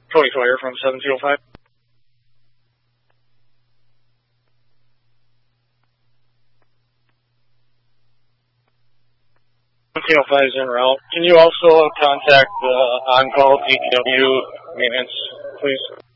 Cody Sawyer from 7205. 1705 is en route. Can you also contact the on-call DPW maintenance, please?